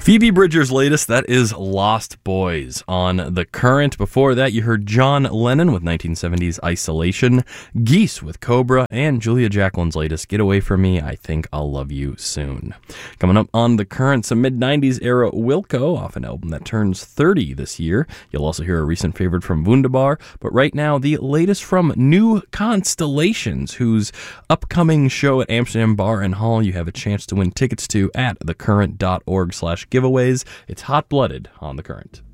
Phoebe Bridgers' latest, that is Lost Boys on The Current. Before that, you heard John Lennon with 1970s Isolation, Geese with Cobra, and Julia Jacqueline's latest, Get Away From Me, I Think I'll Love You Soon. Coming up on The Current, some mid-90s era Wilco off an album that turns 30 this year. You'll also hear a recent favorite from Wunderbar, but right now, the latest from New Constellations, whose upcoming show at Amsterdam Bar and Hall you have a chance to win tickets to at thecurrent.org/giveaways. It's Hot Blooded on The Current.